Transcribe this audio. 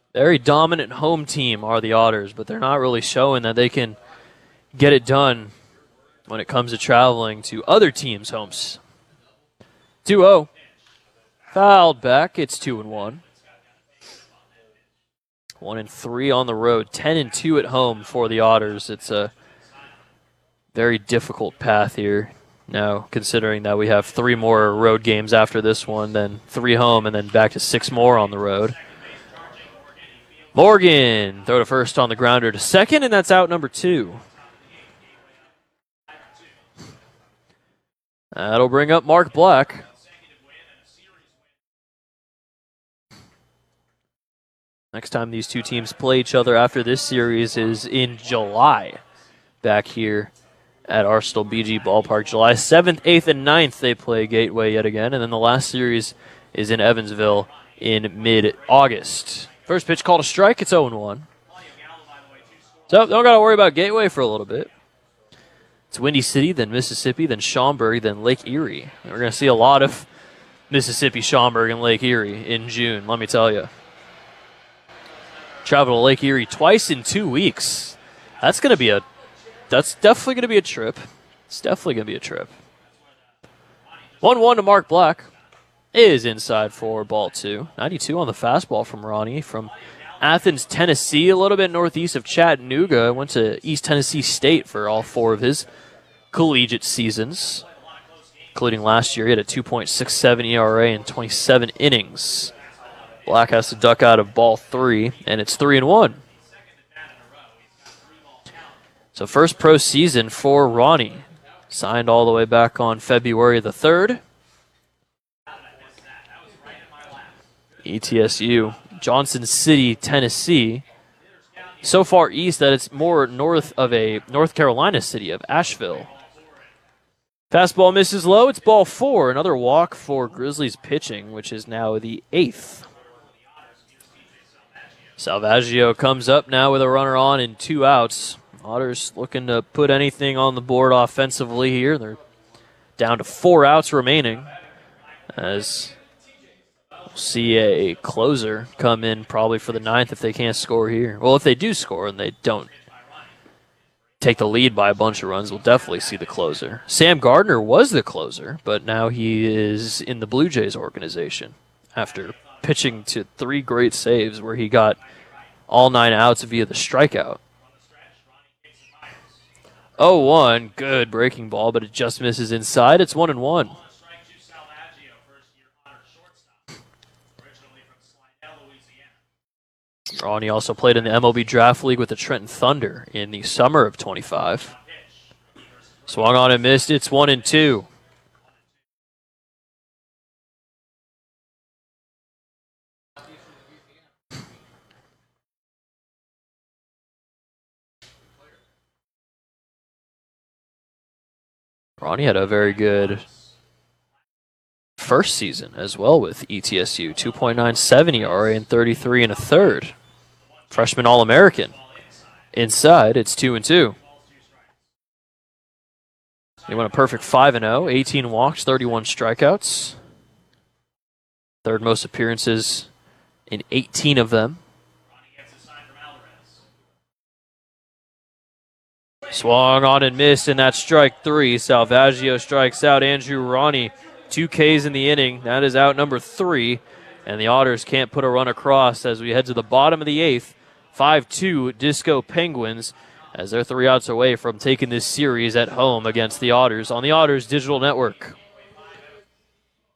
Very dominant home team are the Otters, but they're not really showing that they can get it done when it comes to traveling to other teams' homes. 2-0. Fouled back. It's 2-1. 1-3 on the road. 10-2 at home for the Otters. It's a very difficult path here now, considering that we have 3 more road games after this one, then 3 home, and then back to 6 more on the road. Morgan, throw to first on the grounder to second, and that's out number 2. That'll bring up Mark Black. Next time these two teams play each other after this series is in July, back here at Arsenal BG Ballpark. July 7th, 8th, and 9th they play Gateway yet again, and then the last series is in Evansville in mid-August. First pitch called a strike. It's 0-1. So don't got to worry about Gateway for a little bit. It's Windy City, then Mississippi, then Schaumburg, then Lake Erie. And we're going to see a lot of Mississippi, Schaumburg, and Lake Erie in June, let me tell you. Travel to Lake Erie twice in 2 weeks. That's definitely going to be a trip. It's definitely going to be a trip. 1-1 to Mark Black. Is inside for ball 2. 92 on the fastball from Ronnie from Athens, Tennessee, a little bit northeast of Chattanooga. Went to East Tennessee State for all 4 of his collegiate seasons, including last year. He had a 2.67 ERA in 27 innings. Black has to duck out of ball 3, and it's 3-1. So first pro season for Ronnie. Signed all the way back on February the 3rd. ETSU, Johnson City, Tennessee. So far east that it's more north of a North Carolina city of Asheville. Fastball misses low. It's ball 4. Another walk for Grizzlies pitching, which is now the 8th. Salvaggio comes up now with a runner on and 2 outs. Otters looking to put anything on the board offensively here. They're down to 4 outs remaining as we'll see a closer come in probably for the 9th if they can't score here. Well, if they do score and they don't take the lead by a bunch of runs, we'll definitely see the closer. Sam Gardner was the closer, but now he is in the Blue Jays organization after pitching to 3 great saves where he got all 9 outs via the strikeout. 0-1, good breaking ball, but it just misses inside. It's 1-1. Ronnie also played in the MLB Draft League with the Trenton Thunder in the summer of 25. Swung on and missed. It's 1-2. Ronnie had a very good first season as well with ETSU. 2.97 ERA and 33 1/3. Freshman All-American. Inside, it's 2-2. He went a perfect 5-0, 18 walks, 31 strikeouts. Third most appearances in 18 of them. Swung on and missed, and that's strike 3. Salvaggio strikes out Andrew Ronnie. 2 Ks in the inning. That is out number 3. And the Otters can't put a run across as we head to the bottom of the 8th. 5-2 Disco Penguins as they're 3 outs away from taking this series at home against the Otters on the Otters Digital Network.